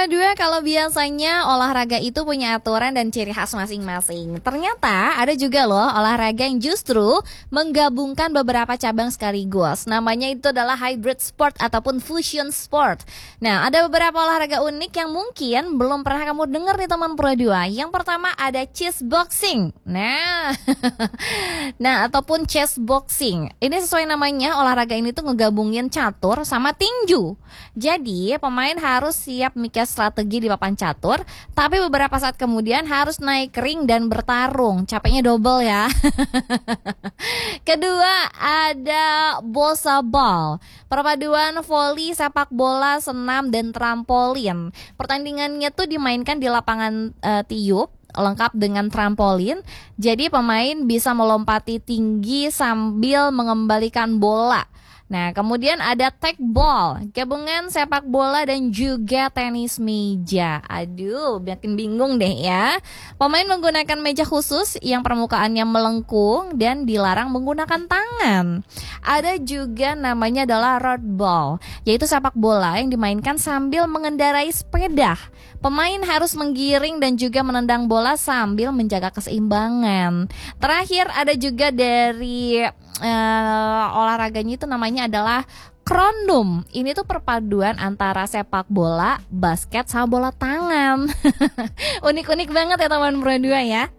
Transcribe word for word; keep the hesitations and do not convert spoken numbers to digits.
Pro dua, kalau biasanya olahraga itu punya aturan dan ciri khas masing-masing, ternyata ada juga loh olahraga yang justru menggabungkan beberapa cabang sekaligus. Namanya itu adalah hybrid sport ataupun fusion sport. Nah, ada beberapa olahraga unik yang mungkin belum pernah kamu dengar nih teman Pro dua. Yang pertama ada chess boxing. Nah, nah ataupun chess boxing. Ini sesuai namanya, olahraga ini tuh ngegabungin catur sama tinju. Jadi pemain harus siap mikir strategi di papan catur, tapi beberapa saat kemudian harus naik ring dan bertarung. Capeknya double ya. Kedua ada bossa ball, perpaduan voli, sepak bola, senam, dan trampolin. Pertandingannya tuh dimainkan di lapangan uh, tiup lengkap dengan trampolin. Jadi pemain bisa melompati tinggi sambil mengembalikan bola. Nah, kemudian ada tag ball, gabungan sepak bola dan juga tenis meja. Aduh, bikin bingung deh ya. Pemain menggunakan meja khusus yang permukaannya melengkung dan dilarang menggunakan tangan. Ada juga namanya adalah road ball, yaitu sepak bola yang dimainkan sambil mengendarai sepeda. Pemain harus menggiring dan juga menendang bola sambil menjaga keseimbangan. Terakhir ada juga dari uh, olahraganya itu namanya adalah Krondum. Ini tuh perpaduan antara sepak bola, basket, sama bola tangan. Unik-unik banget ya teman Pro dua ya.